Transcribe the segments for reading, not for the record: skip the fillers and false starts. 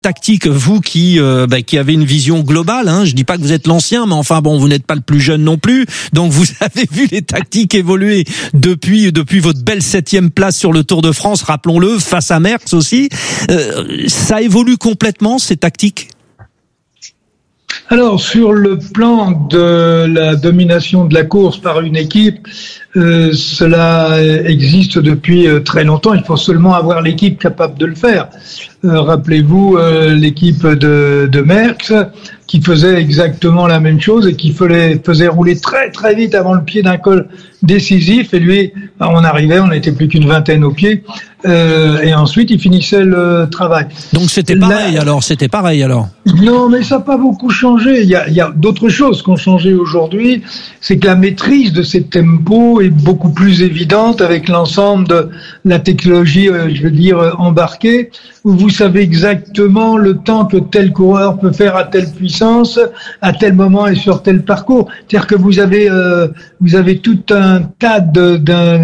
tactique, vous qui avez une vision globale, hein, je dis pas que vous êtes l'ancien, mais enfin bon, vous n'êtes pas le plus jeune non plus, donc vous avez vu les tactiques évoluer depuis votre belle 7e place sur le Tour de France, rappelons-le, face à Merckx aussi. Ça évolue complètement, ces tactiques? Alors, sur le plan de la domination de la course par une équipe, cela existe depuis très longtemps. Il faut seulement avoir l'équipe capable de le faire. Rappelez-vous l'équipe de Merckx qui faisait exactement la même chose et qui faisait rouler très très vite avant le pied d'un col décisif. Et lui, on arrivait, on n'était plus qu'une vingtaine au pied. Et ensuite, il finissait le travail. Donc c'était pareil alors. Non, mais ça n'a pas beaucoup changé. Il y a d'autres choses qui ont changé aujourd'hui. C'est que la maîtrise de ces tempos est beaucoup plus évidente avec l'ensemble de la technologie, embarquée, où vous savez exactement le temps que tel coureur peut faire à telle puissance, à tel moment et sur tel parcours. C'est-à-dire que vous avez tout un tas de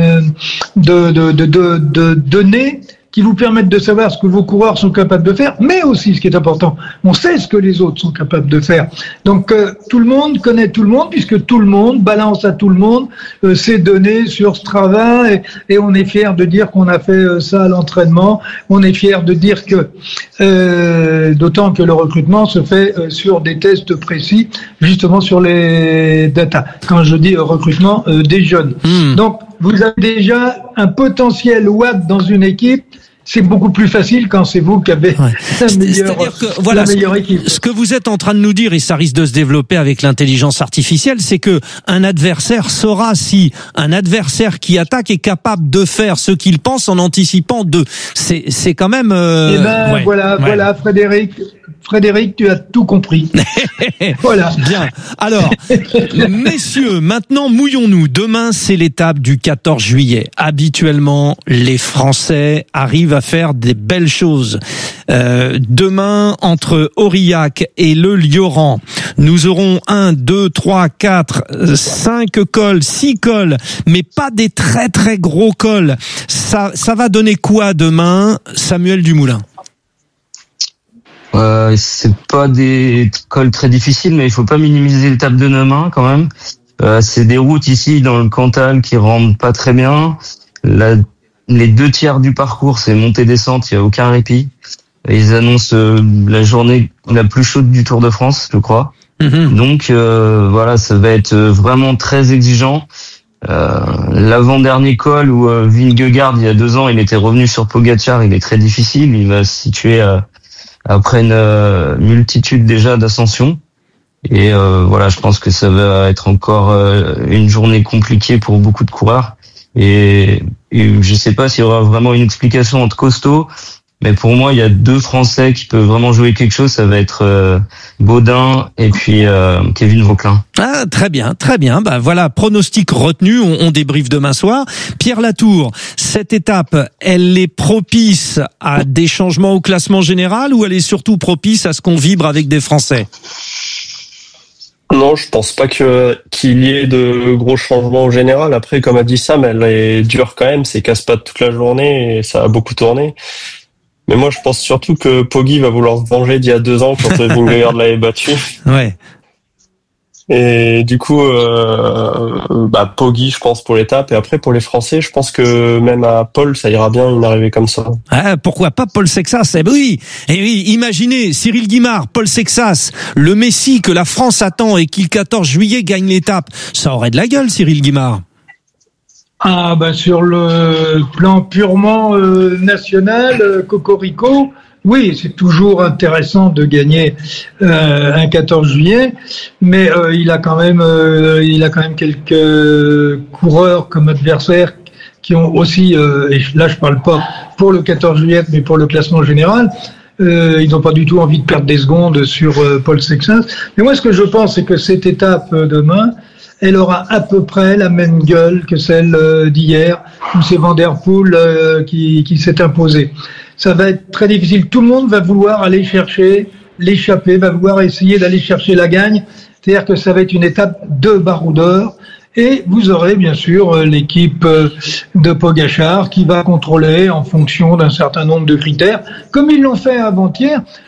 données qui vous permettent de savoir ce que vos coureurs sont capables de faire, mais aussi, ce qui est important, on sait ce que les autres sont capables de faire. Donc, tout le monde connaît tout le monde, puisque tout le monde balance à tout le monde ces données sur Strava, et on est fier de dire qu'on a fait ça à l'entraînement. On est fier de dire que, d'autant que le recrutement se fait sur des tests précis, justement sur les data. Quand je dis recrutement, des jeunes. Donc, vous avez déjà un potentiel watt dans une équipe. C'est beaucoup plus facile quand c'est vous qui avez la meilleure équipe. Ce que vous êtes en train de nous dire, et ça risque de se développer avec l'intelligence artificielle, c'est que un adversaire saura si un adversaire qui attaque est capable de faire ce qu'il pense en anticipant d'eux. C'est quand même... Voilà, Frédéric, tu as tout compris. Voilà. Bien. Alors, messieurs, maintenant mouillons-nous. Demain, c'est l'étape du 14 juillet. Habituellement, les Français arrivent à faire des belles choses. Demain, entre Aurillac et le Lioran, nous aurons 1, 2, 3, 4, 5 cols, 6 cols, mais pas des très très gros cols. Ça va donner quoi demain, Samuel Dumoulin? C'est pas des cols très difficiles, mais il faut pas minimiser l'étape de demain quand même. C'est des routes ici dans le Cantal qui rendent pas très bien. Les 2 tiers du parcours, c'est montée-descente, il y a aucun répit. Et ils annoncent la journée la plus chaude du Tour de France, je crois. Donc voilà, ça va être vraiment très exigeant. L'avant-dernier col où Vingegaard, il y a 2 ans, il était revenu sur Pogačar, il est très difficile. Il va se situer après une multitude déjà d'ascensions. Et voilà, je pense que ça va être encore une journée compliquée pour beaucoup de coureurs. Et je sais pas s'il y aura vraiment une explication entre costauds, mais pour moi, il y a 2 Français qui peuvent vraiment jouer quelque chose. Ça va être Baudin et puis Kevin Vauquelin. Ah, très bien, très bien. Bah voilà, pronostic retenu. On débriefe demain soir. Pierre Latour, cette étape, elle est propice à des changements au classement général ou elle est surtout propice à ce qu'on vibre avec des Français? Non, je pense pas qu'il y ait de gros changements au général. Après, comme a dit Sam, elle est dure quand même. C'est casse-pattes toute la journée et ça a beaucoup tourné. Mais moi, je pense surtout que Poggi va vouloir se venger d'il y a 2 ans quand Vingegaard l'avait battu. Ouais. Et du coup, Poggi, je pense, pour l'étape. Et après, pour les Français, je pense que même à Paul, ça ira bien une arrivée comme ça. Ah, pourquoi pas Paul Sexas? Eh oui, imaginez, Cyril Guimard, Paul Sexas, le Messi que la France attend et qui le 14 juillet gagne l'étape. Ça aurait de la gueule, Cyril Guimard. Ah, sur le plan purement national, cocorico, oui, c'est toujours intéressant de gagner un 14 juillet, mais il a quand même quelques coureurs comme adversaires qui ont aussi, et là je parle pas pour le 14 juillet, mais pour le classement général, ils n'ont pas du tout envie de perdre des secondes sur Paul Sexas. Mais moi, ce que je pense, c'est que cette étape demain, elle aura à peu près la même gueule que celle d'hier, où c'est Van der Poel qui s'est imposé. Ça va être très difficile. Tout le monde va vouloir aller chercher l'échappée, va vouloir essayer d'aller chercher la gagne. C'est-à-dire que ça va être une étape de baroudeur. Et vous aurez bien sûr l'équipe de Pogačar qui va contrôler en fonction d'un certain nombre de critères, comme ils l'ont fait avant-hier.